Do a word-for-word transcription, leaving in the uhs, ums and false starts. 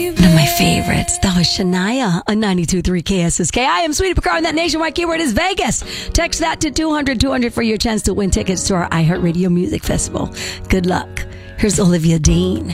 One of my favorites. That was Shania on ninety-two point three K S S K. I am Sweetie Picard, and that nationwide keyword is Vegas. Text that to two hundred two hundred for your chance to win tickets to our iHeartRadio Music Festival. Good luck. Here's Olivia Dean.